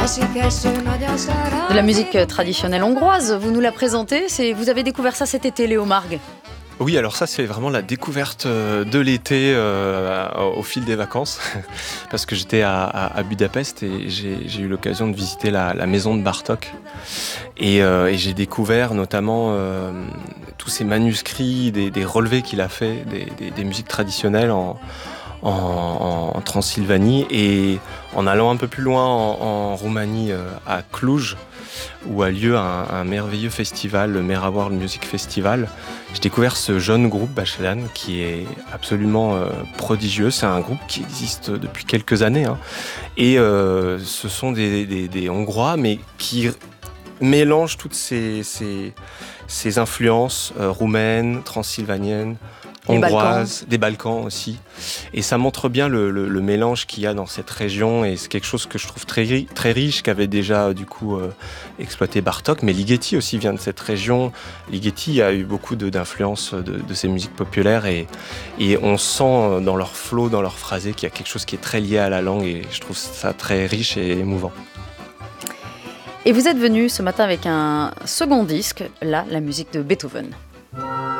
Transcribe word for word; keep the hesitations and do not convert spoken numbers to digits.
De la musique traditionnelle hongroise, vous nous la présentez, c'est, vous avez découvert ça cet été, Léo Margues? Oui, alors ça c'est vraiment la découverte de l'été euh, au fil des vacances, parce que j'étais à, à, à Budapest et j'ai, j'ai eu l'occasion de visiter la, la maison de Bartók et, euh, et j'ai découvert notamment euh, tous ces manuscrits, des, des relevés qu'il a fait, des, des, des musiques traditionnelles en, en, en Transylvanie, et en allant un peu plus loin en, en Roumanie, euh, à Cluj, où a lieu un, un merveilleux festival, le Mera World Music Festival. J'ai découvert ce jeune groupe Bachelán qui est absolument euh, prodigieux. C'est un groupe qui existe depuis quelques années, hein. Et euh, ce sont des, des, des Hongrois, mais qui mélangent toutes ces, ces, ces influences euh, roumaines, transylvaniennes, hongroise, des Balkans aussi. Et ça montre bien le, le, le mélange qu'il y a dans cette région, et c'est quelque chose que je trouve très, très riche, qu'avait déjà du coup euh, exploité Bartók. Mais Ligeti aussi vient de cette région. Ligeti a eu beaucoup de, d'influence de, de ces musiques populaires, et, et on sent dans leur flow, dans leur phrasé, qu'il y a quelque chose qui est très lié à la langue, et je trouve ça très riche et émouvant. Et vous êtes venu ce matin avec un second disque, là, la musique de Beethoven.